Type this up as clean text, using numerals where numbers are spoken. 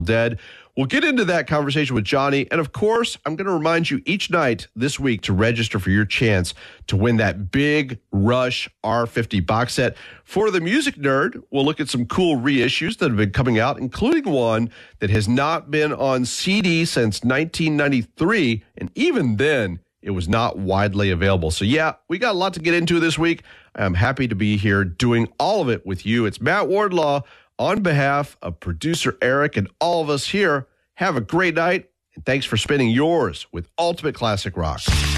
Dead. We'll get into that conversation with Johnny. And of course, I'm going to remind you each night this week to register for your chance to win that big Rush R50 box set. For the music nerd, we'll look at some cool reissues that have been coming out, including one that has not been on CD since 1993. And even then, it was not widely available. So yeah, we got a lot to get into this week. I'm happy to be here doing all of it with you. It's Matt Wardlaw. On behalf of producer Eric and all of us here, have a great night, and thanks for spending yours with Ultimate Classic Rock.